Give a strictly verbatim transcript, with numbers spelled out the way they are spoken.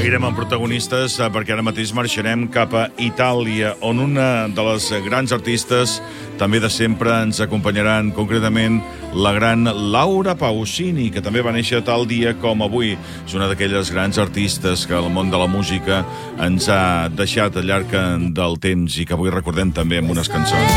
Seguirem amb protagonistes eh, perquè ara mateix marxarem cap a Itàlia, on una de les grans artistes també de sempre ens acompanyaran, concretament la gran Laura Pausini, que també va néixer tal dia com avui. És una d'aquelles grans artistes que el món de la música ens ha deixat al llarg del temps i que avui recordem també amb unes cançons.